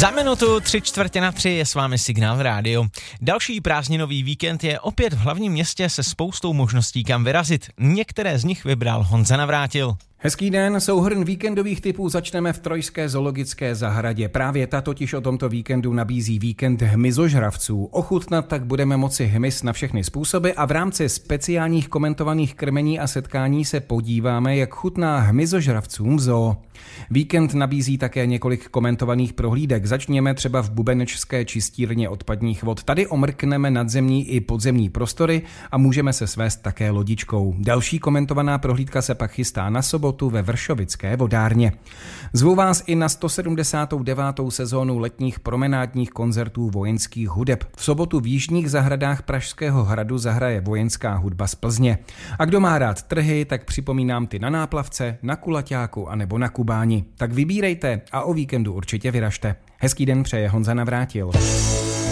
Za minutu 3:45 je s vámi Signál rádio. Další prázdninový víkend je opět v hlavním městě se spoustou možností kam vyrazit. Některé z nich vybral Honza Navrátil. Hezký den, souhrn víkendových typů začneme v Trojské zoologické zahradě. Právě ta totiž o tomto víkendu nabízí víkend hmyzožravců. Ochutnat tak budeme moci hmyz na všechny způsoby a v rámci speciálních komentovaných krmení a setkání se podíváme, jak chutná hmyzožravcům v zoo. Víkend nabízí také několik komentovaných prohlídek. Začněme třeba v bubenečské čistírně odpadních vod. Tady omrkneme nadzemní i podzemní prostory a můžeme se svést také lodičkou. Další komentovaná prohlídka se pak chystá na sobotu ve Vršovické vodárně. Zvu vás i na 179. sezónu letních promenádních koncertů vojenských hudeb. V sobotu v jižních zahradách Pražského hradu zahraje vojenská hudba z Plzně. A kdo má rád trhy, tak připomínám ty na Náplavce, na Kulaťáku anebo na Kubáni. Tak vybírejte a o víkendu určitě vyražte. Hezký den přeje Honza Navrátil.